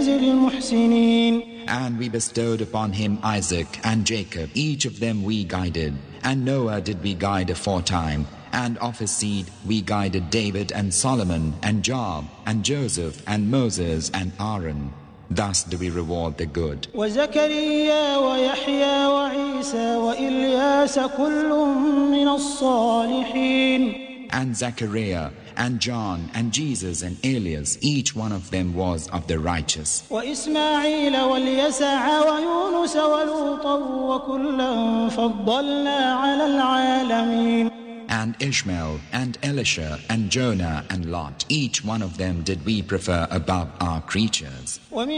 سنجزي المحسنين. And we bestowed upon him Isaac and Jacob. Each of them we guided. And Noah did we guide aforetime. And of his seed we guided David and Solomon and Job and Joseph and Moses and Aaron. Thus do we reward the good. وزكريا ويحيى وعيسى وإلياس كل من الصالحين. And Zechariah and John and Jesus and Elias, each one of them was of the righteous. وإسماعيل واليسع ويونس ولوطا وكلا فضلنا على العالمين. And Ishmael and Elisha and Jonah and Lot, each one of them did we prefer above our creatures.